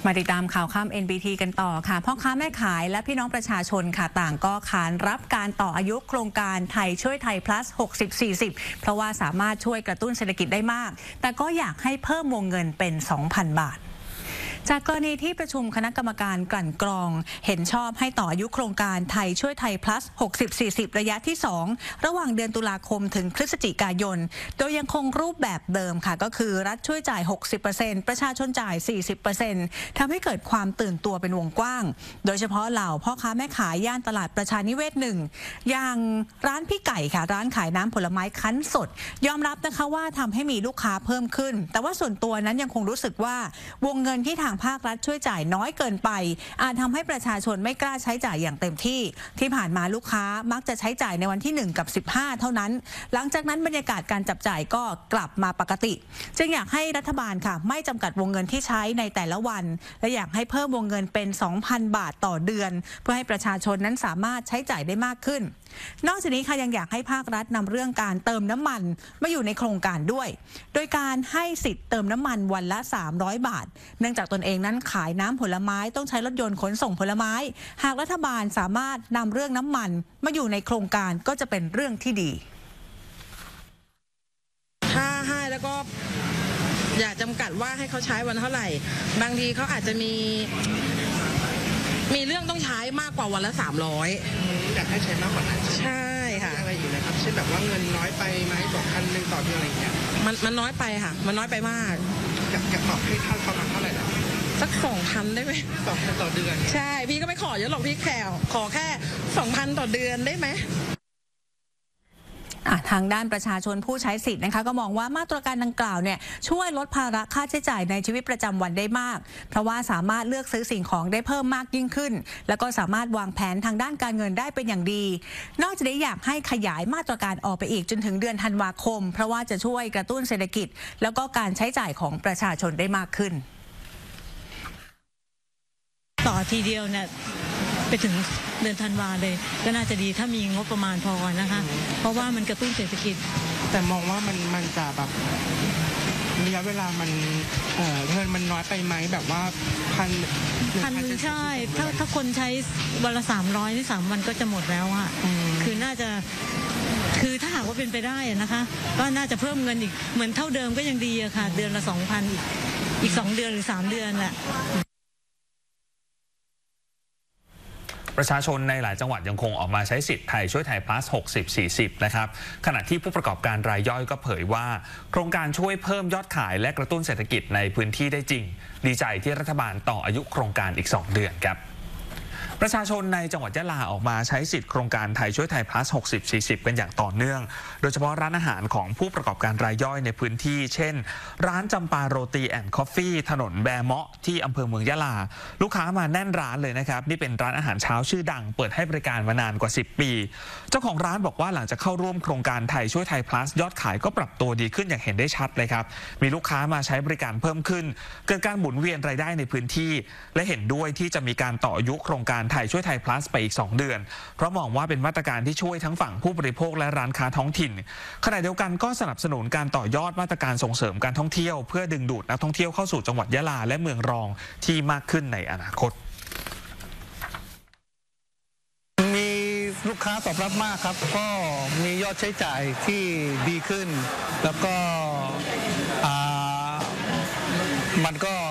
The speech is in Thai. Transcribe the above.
มาติดตามข่าวค่ำ NBT กันต่อค่ะพ่อค้าแม่ขายและพี่น้องประชาชนค่ะต่างก็ขานรับการต่ออายุโครงการไทยช่วยไทย plus 60-40 เพราะว่าสามารถช่วยกระตุ้นเศรษฐกิจได้มากแต่ก็อยากให้เพิ่มวงเงินเป็น 2,000 บาทจากกรณีที่ประชุมคณะกรรมการกลั่นกรองเห็นชอบให้ต่ออายุโครงการไทยช่วยไทย plus 60-40 ระยะที่ 2 ระหว่างเดือนตุลาคมถึงพฤศจิกายนโดยยังคงรูปแบบเดิมค่ะก็คือรัฐช่วยจ่าย 60% ประชาชนจ่าย 40% ทำให้เกิดความตื่นตัวเป็นวงกว้างโดยเฉพาะเหล่าพ่อค้าแม่ขายย่านตลาดประชานิเวศ1อย่างร้านพี่ไก่ค่ะร้านขายน้ำผลไม้คั้นสดยอมรับนะคะว่าทำให้มีลูกค้าเพิ่มขึ้นแต่ว่าส่วนตัวนั้นยังคงรู้สึกว่าวงเงินที่ทางภาครัฐช่วยจ่ายน้อยเกินไปอาจทำให้ประชาชนไม่กล้าใช้จ่ายอย่างเต็มที่ผ่านมาลูกค้ามักจะใช้จ่ายในวันที่1กับ15เท่านั้นหลังจากนั้นบรรยากาศการจับจ่ายก็กลับมาปกติจึงอยากให้รัฐบาลค่ะไม่จำกัดวงเงินที่ใช้ในแต่ละวันและอยากให้เพิ่มวงเงินเป็น 2,000 บาทต่อเดือนเพื่อให้ประชาชนนั้นสามารถใช้จ่ายได้มากขึ้นนอกจากนี้ค่ะยังอยากให้ภาครัฐนำเรื่องการเติมน้ำมันมาอยู่ในโครงการด้วยโดยการให้สิทธิ์เติมน้ำมันวันละ300 บาทเนื่องจากตนเองนั้นขายน้ำผลไม้ต้องใช้รถยนต์ขนส่งผลไม้หากรัฐบาลสามารถนำเรื่องน้ำมันมาอยู่ในโครงการก็จะเป็นเรื่องที่ดีถ้าให้แล้วก็อย่าจำกัดว่าให้เขาใช้วันเท่าไหร่บางทีเขาอาจจะมีเรื่องต้องใช้มากกว่าวันละ300 อยากให้ใช้มากกว่านั้นใช่ค่ะอะไรอยู่นะครับเช่นแบบว่าเงินน้อยไปไหม2,100ต่อเดือนอะไรอย่างเงี้ยมันน้อยไปค่ะมันน้อยไปมากอยากตอบให้เท่าประมาณเท่าไหร่นะสัก 2,000 ได้ไหม 2,000ต่อเดือนใช่พี่ก็ไม่ขอเยอะหรอกพี่ขอแค่ 2,000 ต่อเดือนได้ไหมทางด้านประชาชนผู้ใช้สิทธิ์นะคะก็มองว่ามาตรการดังกล่าวเนี่ยช่วยลดภาระค่าใช้จ่ายในชีวิตประจำวันได้มากเพราะว่าสามารถเลือกซื้อสิ่งของได้เพิ่มมากยิ่งขึ้นแล้วก็สามารถวางแผนทางด้านการเงินได้เป็นอย่างดีนอกจากนี้อยากให้ขยายมาตรการออกไปอีกจนถึงเดือนธันวาคมเพราะว่าจะช่วยกระตุ้นเศรษฐกิจแล้วก็การใช้จ่ายของประชาชนได้มากขึ้นต่อทีเดียวเนี่ยไปถึงเดือนธันวาเลยก็น่าจะดีถ้ามีงบประมาณพอนะคะเพราะว่ามันกระตุ้นเศรษฐกิจแต่มองว่ามันจะแบบระยะเวลามันเงินมันน้อยไปไหมแบบว่าพันใช่ถ้าคนใช้วันละ300นี่3 วันก็จะหมดแล้วอ่ะคือน่าจะคือถ้าหากว่าเป็นไปได้นะคะก็น่าจะเพิ่มเงินอีกเหมือนเท่าเดิมก็ยังดีอะค่ะเดือนละ 2,000 อีก2 เดือนหรือ3 เดือนแหละประชาชนในหลายจังหวัดยังคงออกมาใช้สิทธิ์ไทยช่วยไทย plus 60-40 นะครับขณะที่ผู้ประกอบการรายย่อยก็เผยว่าโครงการช่วยเพิ่มยอดขายและกระตุ้นเศรษฐกิจในพื้นที่ได้จริงดีใจที่รัฐบาลต่ออายุโครงการอีก2 เดือนครับประชาชนในจังหวัดยะลาออกมาใช้สิทธิ์โครงการไทยช่วยไทย plus 60-40 กันอย่างต่อเนื่องโดยเฉพาะร้านอาหารของผู้ประกอบการรายย่อยในพื้นที่เช่นร้านจำปาโรตีแอนด์คอฟฟี่ถนนแบเมาะที่อำเภอเมืองยะลาลูกค้ามาแน่นร้านเลยนะครับนี่เป็นร้านอาหารเช้าชื่อดังเปิดให้บริการมานานกว่า10 ปีเจ้าของร้านบอกว่าหลังจากเข้าร่วมโครงการไทยช่วยไทย plus ยอดขายก็ปรับตัวดีขึ้นอย่างเห็นได้ชัดเลยครับมีลูกค้ามาใช้บริการเพิ่มขึ้นเกิดการหมุนเวียนรายได้ในพื้นที่และเห็นด้วยที่จะมีการต่ออายุโครงการไทยช่วยไทย plusไปอีก2 เดือนเพราะมองว่าเป็นมาตรการที่ช่วยทั้งฝั่งผู้บริโภคและร้านค้าท้องถิ่นขณะเดียวกันก็สนับสนุนการต่อยอดมาตรการส่งเสริมการท่องเที่ยวเพื่อดึงดูดนักท่องเที่ยวเข้าสู่จังหวัดยะลาและเมืองรองที่มากขึ้นในอนาคตมีลูกค้าตอบรับมากครับก็มียอดใช้จ่ายที่ดีขึ้นแล้วก็มันก็